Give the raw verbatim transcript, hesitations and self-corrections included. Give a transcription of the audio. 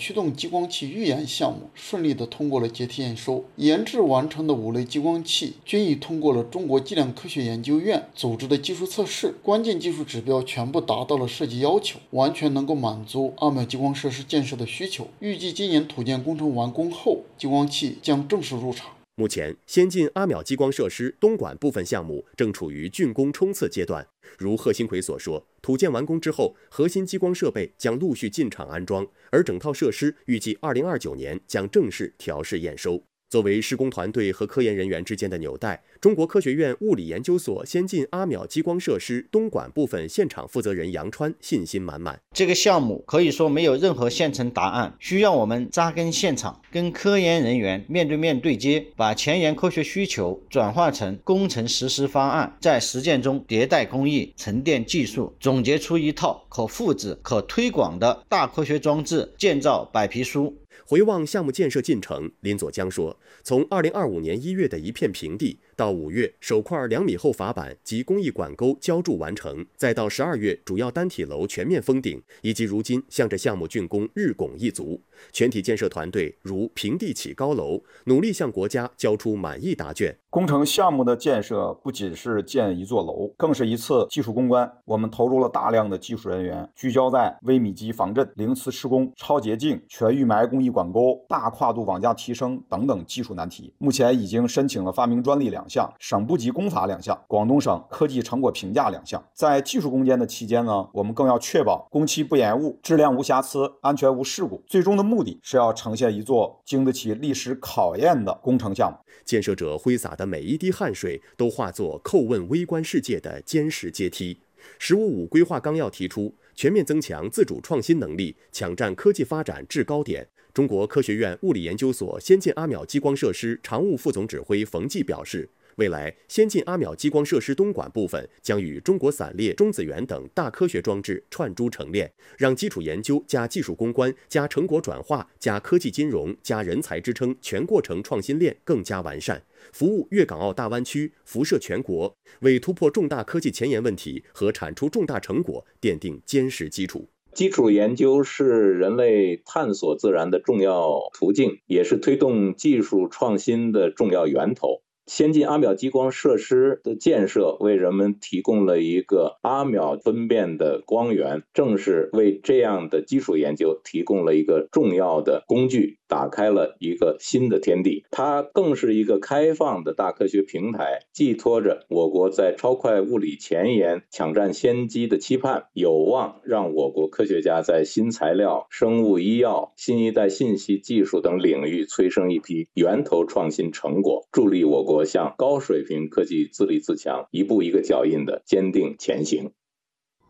驱动激光器预研项目顺利地通过了阶梯验收，研制完成的五类激光器均已通过了中国计量科学研究院组织的技术测试，关键技术指标全部达到了设计要求，完全能够满足阿秒激光设施建设的需求。预计今年土建工程完工后，激光器将正式入场。 目前，先进阿秒激光设施东莞部分项目正处于竣工冲刺阶段。如贺新奎所说，土建完工之后，核心激光设备将陆续进场安装，而整套设施预计二零二九年将正式调试验收。作为施工团队和科研人员之间的纽带，中国科学院物理研究所先进阿秒激光设施东莞部分现场负责人杨川信心满满。 这个项目可以说没有任何现成答案，需要我们扎根现场，跟科研人员面对面对接，把前沿科学需求转化成工程实施方案，在实践中迭代工艺、沉淀技术，总结出一套可复制、可推广的大科学装置建造白皮书。 回望项目建设进程，林佐江说，从二零二五年一月的一片平地，到五月首块两米厚筏板及工艺管沟浇筑完成，再到十二月主要单体楼全面封顶，以及如今向着项目竣工日拱一卒，全体建设团队如平地起高楼，努力向国家交出满意答卷。 工程项目的建设不仅是建一座楼，更是一次技术攻关。我们投入了大量的技术人员，聚焦在微米级防震、零磁施工、超洁净、全预埋工艺管沟、大跨度网架提升等等技术难题。目前已经申请了发明专利两项、省部级工法两项、广东省科技成果评价两项。在技术攻坚的期间呢，我们更要确保工期不延误、质量无瑕疵、安全无事故。最终的目的是要呈现一座经得起历史考验的工程项目。 建设者挥洒的每一滴汗水都化作叩问微观世界的坚实阶梯。十五五规划纲要提出，全面增强自主创新能力，抢占科技发展制高点。中国科学院物理研究所先进阿秒激光设施常务副总指挥冯骥表示，未来先进阿秒激光设施东莞部分将与中国散列、中子源等大科学装置串珠成链，让基础研究加技术攻关加成果转化加科技金融加人才支撑全过程创新链更加完善，服务粤港澳大湾区，辐射全国，为突破重大科技前沿问题和产出重大成果奠定坚实基础。 基础研究是人类探索自然的重要途径，也是推动技术创新的重要源头。先进阿秒激光设施的建设为人们提供了一个阿秒分辨的光源，正是为这样的基础研究提供了一个重要的工具，打开了一个新的天地。它更是一个开放的大科学平台，寄托着我国在超快物理前沿抢占先机的期盼，有望让我国科学家在新材料、生物医药、新一代信息技术等领域催生一批源头创新成果，助力我国向高水平科技自立自强一步一个脚印的坚定前行。